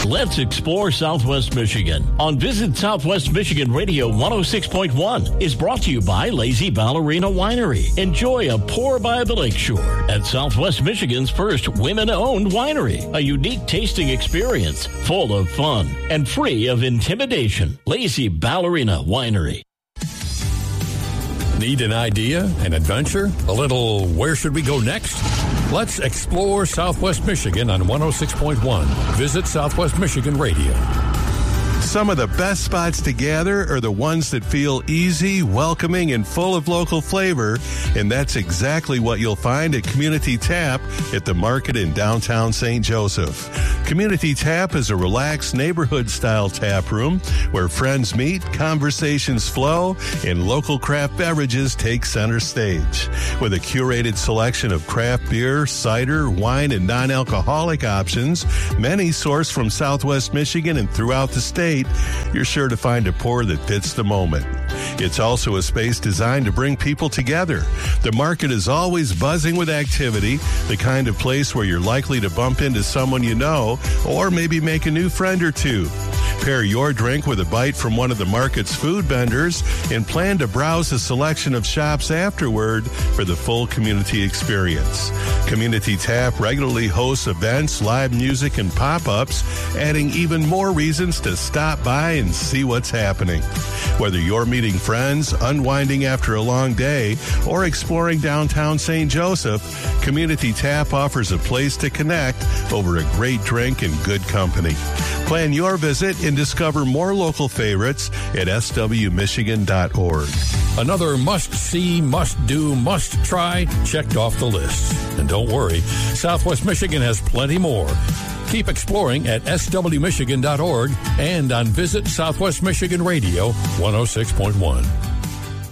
Let's explore Southwest Michigan on Visit Southwest Michigan Radio 106.1 is brought to you by Lazy Ballerina Winery. Enjoy a pour by the lakeshore at Southwest Michigan's first women-owned winery. A unique tasting experience full of fun and free of intimidation. Lazy Ballerina Winery. Need an idea, an adventure, a little where should we go next? Let's explore Southwest Michigan on 106.1. Visit Southwest Michigan Radio. Some of the best spots to gather are the ones that feel easy, welcoming, and full of local flavor, and that's exactly what you'll find at Community Tap at the market in downtown St. Joseph. Community Tap is a relaxed neighborhood-style tap room where friends meet, conversations flow, and local craft beverages take center stage. With a curated selection of craft beer, cider, wine, and non-alcoholic options, many sourced from Southwest Michigan and throughout the state, you're sure to find a pour that fits the moment. It's also a space designed to bring people together. The market is always buzzing with activity, the kind of place where you're likely to bump into someone you know or maybe make a new friend or two. Pair your drink with a bite from one of the market's food vendors and plan to browse a selection of shops afterward for the full community experience. Community Tap regularly hosts events, live music, and pop-ups, adding even more reasons to stop by and see what's happening. Whether you're meeting friends, unwinding after a long day, or exploring downtown St. Joseph, Community Tap offers a place to connect over a great drink and good company. Plan your visit and discover more local favorites at swmichigan.org. Another must-see, must-do, must-try checked off the list. And don't worry, Southwest Michigan has plenty more. Keep exploring at swmichigan.org and on Visit Southwest Michigan Radio 106.1.